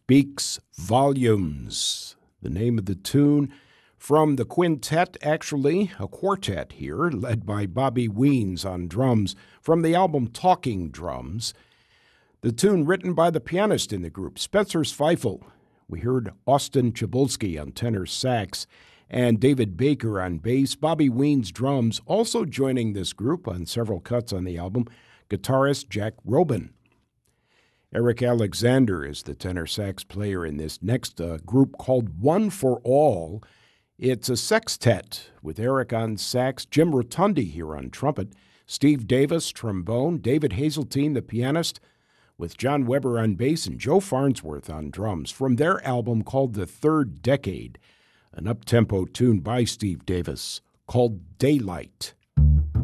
Speaks Volumes, the name of the tune from the quintet, actually a quartet here, led by Bobby Weens on drums, from the album Talking Drums. The tune written by the pianist in the group, Spencer Zweifel. We heard Austin Chabulski on tenor sax and David Baker on bass. Bobby Weens drums, also joining this group on several cuts on the album, guitarist Jack Robin. Eric Alexander is the tenor sax player in this next group called One for All. It's a sextet with Eric on sax, Jim Rotundi here on trumpet, Steve Davis, trombone, David Hazeltine, the pianist, with John Weber on bass and Joe Farnsworth on drums, from their album called The Third Decade, an up-tempo tune by Steve Davis called Daylight.